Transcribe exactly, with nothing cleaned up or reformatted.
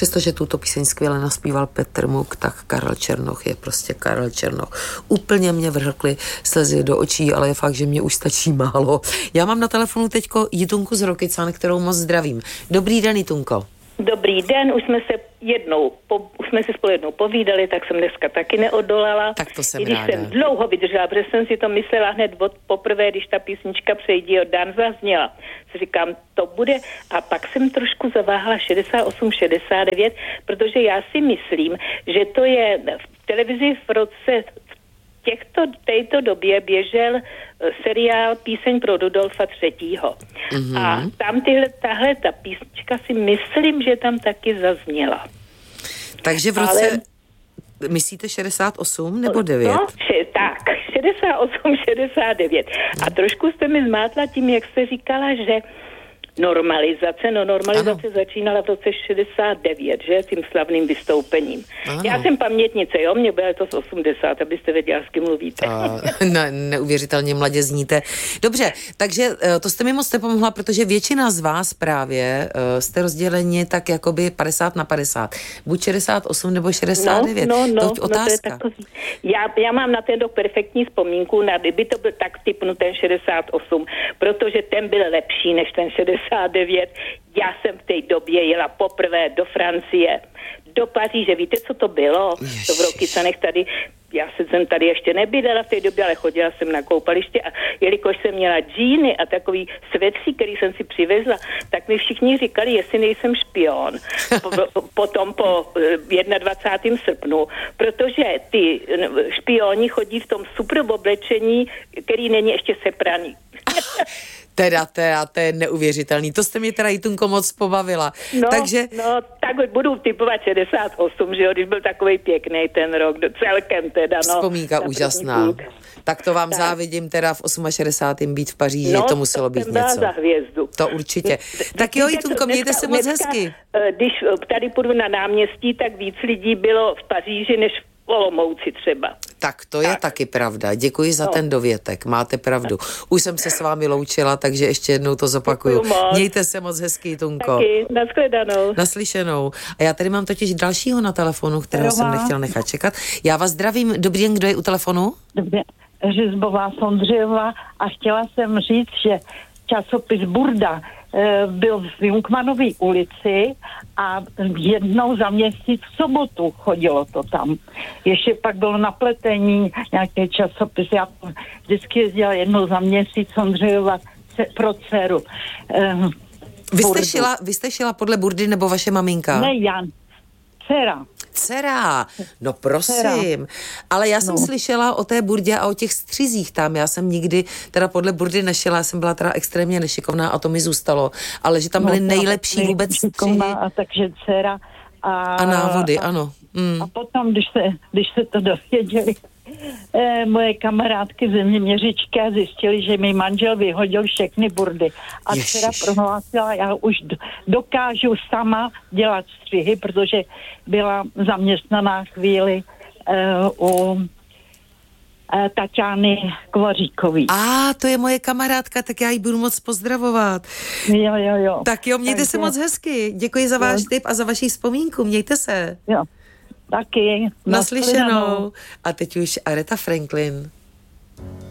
přestože tuto píseň skvěle naspíval Petr Muk, tak Karel Černoch je prostě Karel Černoch. Úplně mě vrhkly slzy do očí, ale je fakt, že mě už stačí málo. Já mám na telefonu teďko Jitunku z Rokycan, kterou moc zdravím. Dobrý den, Jitunko. Dobrý den, už jsme se jednou, po, už jsme si spolu jednou povídali, tak jsem dneska taky neodolala. Tak to jsem I když ráda. jsem dlouho vydržela, protože jsem si to myslela hned od poprvé, když ta písnička Přejdi od Dan zazněla. Si říkám, to bude. A pak jsem trošku zaváhala šedesát osm šedesát devět, protože já si myslím, že to je v televizi v roce těchto, této době běžel seriál Píseň pro Rudolfa třetího. Mm-hmm. A tam tyhle, tahle ta písnička si myslím, že tam taky zazněla. Takže v roce, ale myslíte šedesát osm nebo devět? No, še, tak, šedesát osm šedesát devět. A trošku jste mi zmátla tím, jak jste říkala, že normalizace, no normalizace ano. začínala v roce šedesát devět, že, tím slavným vystoupením. Ano. Já jsem pamětnice, jo, mě bylo to z osmdesát, abyste věděla, s kým mluvíte. A, ne, neuvěřitelně mladě zníte. Dobře, takže to jste mi moc nepomohla, protože většina z vás právě jste rozděleni tak jakoby padesát na padesát. Buď šedesát osm nebo šedesát devět. No, no, to no, otázka. No to je já, já mám na ten rok perfektní vzpomínku, na kdyby to byl tak typnu ten šedesát osm, protože ten byl lepší než ten šedesát devět. Já jsem v té době jela poprvé do Francie, do Paříže. Víte, co to bylo? Ježiš. To v Rokycanech tady, já jsem tady ještě nebydlela v té době, ale chodila jsem na koupaliště a jelikož jsem měla džíny a takový svetří, který jsem si přivezla, tak mi všichni říkali, jestli nejsem špion. Potom po dvacátého prvního srpnu, protože ty špioni chodí v tom super oblečení, který není ještě sepraný. Teda, teda, to je neuvěřitelný. To jste mě teda, Jitunko, moc pobavila. No, Takže no, tak budu typovat šedesát osm, že jo, když byl takovej pěkný ten rok, celkem teda, no. Vzpomínka úžasná. Tak to vám tak závidím teda v šedesátém osmém být v Paříži, no, to muselo být něco. za hvězdu. To určitě. Tak jo, Jitunko, mějte se moc hezky. Když tady půjdu na náměstí, tak víc lidí bylo v Paříži, než v Olomouci třeba. Tak to je tak. Taky pravda. Děkuji za no. ten dovětek. Máte pravdu. Už jsem se s vámi loučila, takže ještě jednou to zopakuju. Mějte se moc hezky, Tunko. Taky. Nashledanou. Naslyšenou. A já tady mám totiž dalšího na telefonu, kterého Rova. jsem nechtěla nechat čekat. Já vás zdravím. Dobrý den, kdo je u telefonu? Dobrý. Řizbová Sondřejová a chtěla jsem říct, že časopis Burda byl v Junkmanově ulici a jednou za měsíc v sobotu chodilo to tam. Ještě pak bylo na pletení nějaký časopis. Já vždycky jezdila jednou za měsíc Sondřejova pro dceru. Vy jste, šila, vy jste šila podle Burdy nebo vaše maminka? Ne, Jan. Dcera. Dcera, no prosím, Dcera. Ale já jsem no. slyšela o té Burdě a o těch střizích tam, já jsem nikdy teda podle Burdy nešila, já jsem byla teda extrémně nešikovná a to mi zůstalo, ale že tam byly no, nejlepší vůbec střihy. A takže dcera a... A návody, a, ano. Mm. A potom, když se, když se to dověděli, eh, moje kamarádky zeměměřičky a zjistili, že mi manžel vyhodil všechny Burdy. A Ježiš. dcera prohlásila, já už dokážu sama dělat střihy, protože byla zaměstnaná chvíli eh, u eh, Taťány Kovaříkový. A to je moje kamarádka, tak já ji budu moc pozdravovat. Jo, jo, jo. Tak jo, mějte Takže... se moc hezky. Děkuji za váš jo. tip a za vaši vzpomínku. Mějte se. Jo. Taky. Naslyšenou. A teď už Aretha Franklin.